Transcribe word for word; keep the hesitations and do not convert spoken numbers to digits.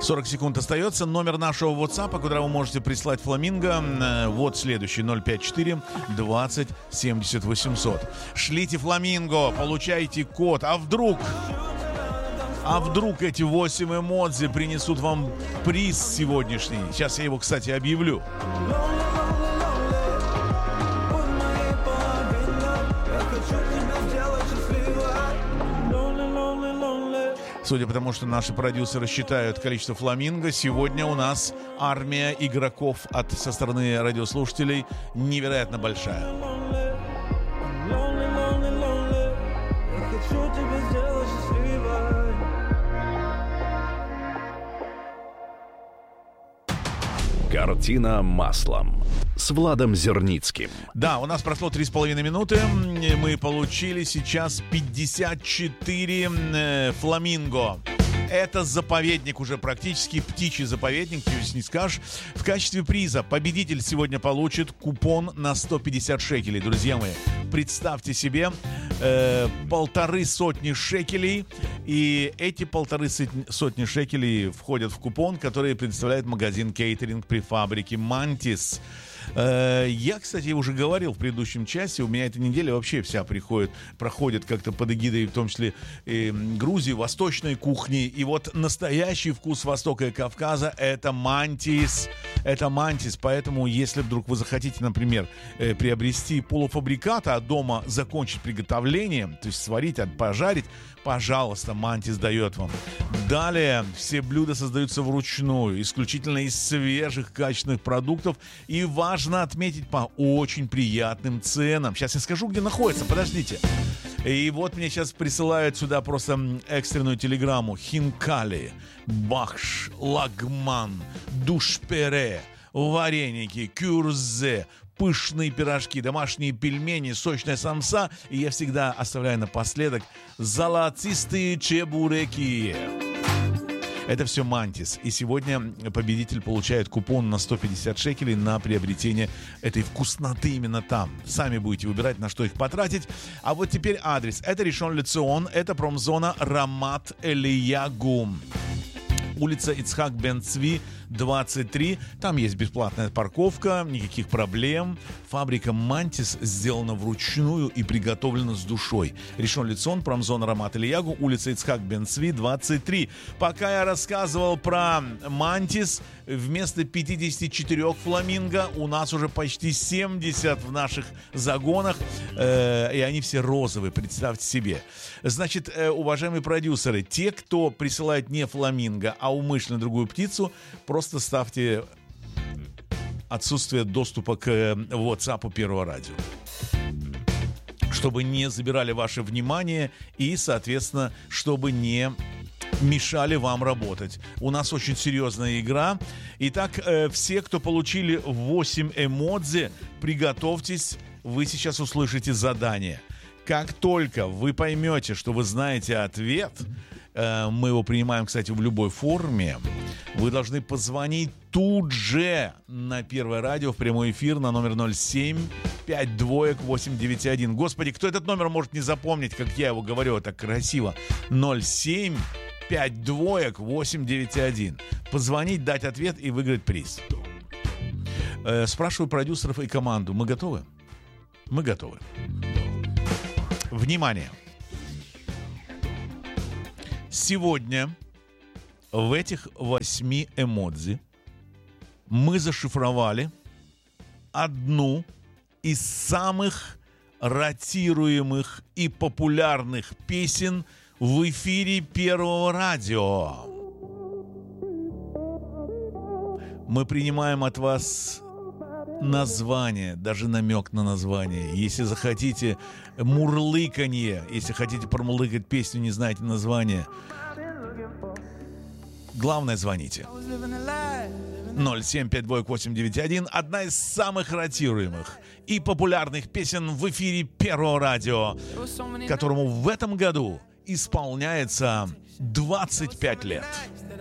сорок секунд остается. Номер нашего WhatsApp, куда вы можете прислать фламинго, вот следующий: ноль пять четыре двадцать семьдесят восемьсот. Шлите фламинго, получайте код. А вдруг... А вдруг эти восемь эмодзи принесут вам приз сегодняшний? Сейчас я его, кстати, объявлю. Судя по тому, что наши продюсеры считают количество фламинго, сегодня у нас армия игроков от, со стороны радиослушателей невероятно большая. Картина маслом с Владом Зерницким. Да, у нас прошло три с половиной минуты. Мы получили сейчас пятьдесят четыре э, фламинго. Это заповедник уже практически, птичий заповедник, чего не скажешь. В качестве приза победитель сегодня получит купон на сто пятьдесят шекелей, друзья мои. Представьте себе, э, полторы сотни шекелей. И эти полторы сотни шекелей входят в купон, который предоставляет магазин кейтеринг при фабрике «Мантис». Я, кстати, уже говорил в предыдущем часе, у меня эта неделя вообще вся приходит, проходит как-то под эгидой, в том числе э, Грузии, восточной кухни. И вот настоящий вкус Востока и Кавказа — это «Мантис». Это «Мантис», поэтому если вдруг вы захотите, например, э, приобрести полуфабрикат, а дома закончить приготовление, то есть сварить, пожарить, пожалуйста, «Мантис» дает вам. Далее, все блюда создаются вручную, исключительно из свежих, качественных продуктов. И важно отметить, по очень приятным ценам. Сейчас я скажу, где находится, подождите. И вот мне сейчас присылают сюда просто экстренную телеграмму. Хинкали, бахш, лагман, душпере, вареники, кюрзе, пышные пирожки, домашние пельмени, сочная самса. И я всегда оставляю напоследок золотистые чебуреки. Это все «Мантис». И сегодня победитель получает купон на сто пятьдесят шекелей на приобретение этой вкусноты именно там. Сами будете выбирать, на что их потратить. А вот теперь адрес. Это Ришон Лецион, это промзона Рамат Элиягу. Улица Ицхак бен Цви, двадцать три. Там есть бесплатная парковка, никаких проблем. Фабрика «Мантис» сделана вручную и приготовлена с душой. Ришон Лецион, промзона Рамат Элиягу, улица Ицхак бен Цви, двадцать три. Пока я рассказывал про «Мантис», вместо пятидесяти четырёх фламинго у нас уже почти семьдесят в наших загонах. Э, и они все розовые, представьте себе. Значит, э, уважаемые продюсеры, те, кто присылает не фламинго, а умышленно другую птицу, просто ставьте отсутствие доступа к WhatsApp Первого радио, чтобы не забирали ваше внимание и, соответственно, чтобы не мешали вам работать. У нас очень серьезная игра. Итак, э, все, кто получили восемь эмодзи, приготовьтесь, вы сейчас услышите задание. Как только вы поймете, что вы знаете ответ, э, мы его принимаем, кстати, в любой форме, вы должны позвонить тут же на Первое радио в прямой эфир на номер ноль семь пять два восемь девять один. Господи, кто этот номер может не запомнить, как я его говорю, так красиво. ноль семь пять два восемь девять один. Позвонить, дать ответ и выиграть приз. Э, спрашиваю продюсеров и команду. Мы готовы? Мы готовы. Внимание! Сегодня в этих восьми эмодзи мы зашифровали одну из самых ротируемых и популярных песен в эфире Первого радио. Мы принимаем от вас название, даже намек на название. Если захотите мурлыканье, если хотите промурлыкать песню, не знаете название, главное, звоните. ноль семь пять два восемь девять один. Одна из самых ротируемых и популярных песен в эфире Первого радио, которому в этом году исполняется двадцать пять лет.